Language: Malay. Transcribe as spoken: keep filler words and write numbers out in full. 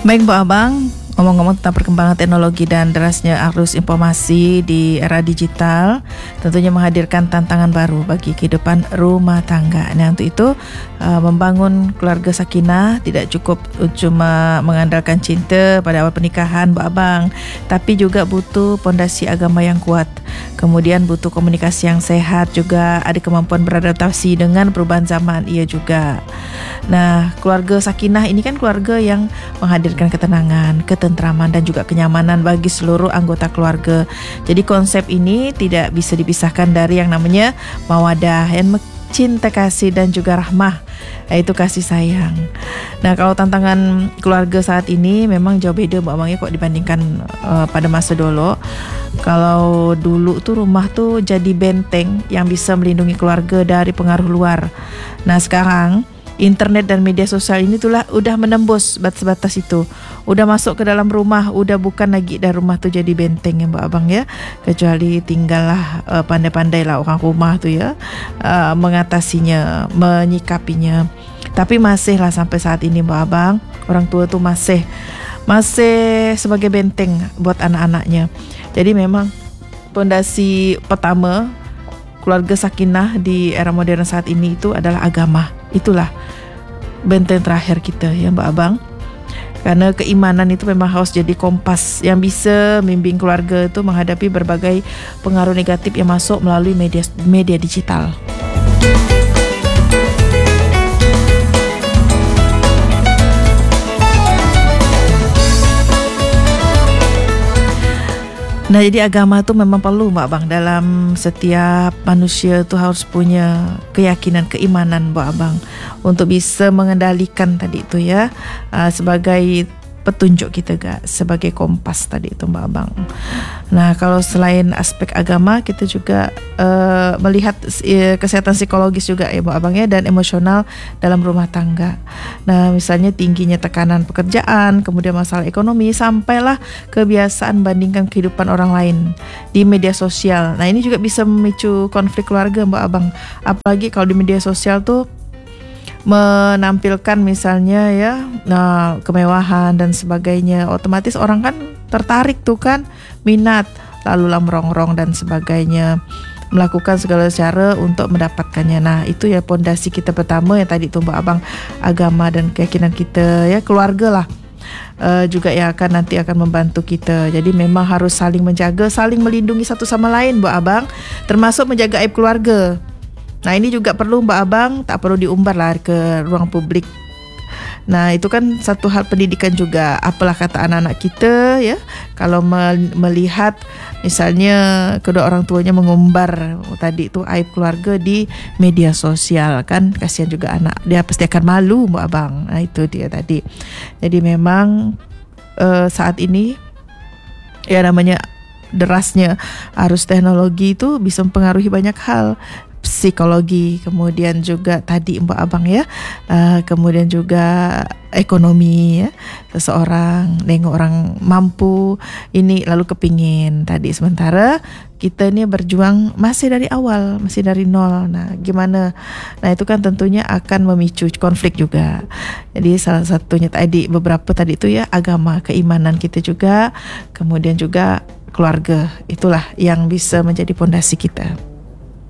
Baik Bu Abang, ngomong-ngomong tentang perkembangan teknologi dan derasnya arus informasi di era digital, tentunya menghadirkan tantangan baru bagi kehidupan rumah tangga. Nah, untuk itu uh, membangun keluarga sakinah tidak cukup cuma mengandalkan cinta pada awal pernikahan Bu Abang, tapi juga butuh pondasi agama yang kuat. Kemudian butuh komunikasi yang sehat, juga ada kemampuan beradaptasi dengan perubahan zaman ia juga. Nah, keluarga sakinah ini kan keluarga yang menghadirkan ketenangan, ketentraman dan juga kenyamanan bagi seluruh anggota keluarga. Jadi konsep ini tidak bisa dipisahkan dari yang namanya mawadah, yang cinta kasih dan juga rahmah, yaitu kasih sayang. Nah, kalau tantangan keluarga saat ini memang jauh beda Bu Abang ya kok dibandingkan uh, pada masa dulu. Kalau dulu tuh rumah tuh jadi benteng yang bisa melindungi keluarga dari pengaruh luar. Nah, sekarang internet dan media sosial ini tuh lah udah menembus batas-batas itu. Udah masuk ke dalam rumah, udah bukan lagi dari rumah tuh jadi benteng ya Mbak Abang ya. Kecuali tinggallah uh, pandai-pandai lah orang rumah tuh ya uh, mengatasinya, menyikapinya. Tapi masih lah sampai saat ini Mbak Abang, orang tua tuh masih masih sebagai benteng buat anak-anaknya. Jadi memang pondasi pertama keluarga sakinah di era modern saat ini itu adalah agama. Itulah benteng terakhir kita ya Mbak Abang. Karena keimanan itu memang harus jadi kompas yang bisa membimbing keluarga itu menghadapi berbagai pengaruh negatif yang masuk melalui media media digital. Nah, jadi agama tu memang perlu Mbak Abang dalam setiap manusia tu harus punya keyakinan, keimanan Mbak Abang untuk bisa mengendalikan tadi tu ya uh, sebagai petunjuk kita gak, sebagai kompas tadi itu Mbak Abang. Nah, kalau selain aspek agama, kita juga uh, melihat uh, kesehatan psikologis juga ya Mbak Abang ya, dan emosional dalam rumah tangga. Nah, misalnya tingginya tekanan pekerjaan, kemudian masalah ekonomi, sampailah kebiasaan bandingkan kehidupan orang lain di media sosial. Nah, ini juga bisa memicu konflik keluarga Mbak Abang. Apalagi kalau di media sosial tuh menampilkan misalnya ya nah, kemewahan dan sebagainya, otomatis orang kan tertarik tuh kan, minat, lalu lah merongrong dan sebagainya, melakukan segala cara untuk mendapatkannya. Nah, itu ya pondasi kita pertama yang tadi tuh Mbak Abang, agama dan keyakinan kita ya, keluarga lah uh, juga yang akan nanti akan membantu kita. Jadi memang harus saling menjaga, saling melindungi satu sama lain Mbak Abang, termasuk menjaga aib keluarga. Nah, ini juga perlu Mbak Abang, tak perlu diumbar lah ke ruang publik. Nah, itu kan satu hal pendidikan juga. Apalah kata anak-anak kita ya, kalau melihat misalnya kedua orang tuanya mengumbar oh, tadi itu aib keluarga di media sosial, kan kasihan juga anak, dia pasti akan malu Mbak Abang. Nah, itu dia tadi. Jadi memang uh, saat ini ya namanya derasnya arus teknologi itu bisa mempengaruhi banyak hal, psikologi, kemudian juga tadi Mbak Abang ya, uh, kemudian juga ekonomi ya, seseorang nengok orang mampu ini lalu kepingin tadi, sementara kita ini berjuang masih dari awal, masih dari nol. Nah, gimana? Nah, itu kan tentunya akan memicu konflik juga. Jadi salah satunya tadi, beberapa tadi itu ya, agama, keimanan kita juga, kemudian juga keluarga, itulah yang bisa menjadi pondasi kita.